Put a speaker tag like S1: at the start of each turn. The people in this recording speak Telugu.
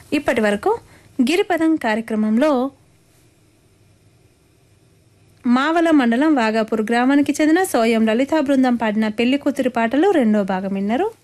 S1: ఇప్పటి వరకు గిరిపదం కార్యక్రమంలో మావల మండలం వాగాపూర్ గ్రామానికి చెందిన సోయం లలితా బృందం పాడిన పెళ్లి కూతురి పాటలు రెండో భాగం విన్నారు.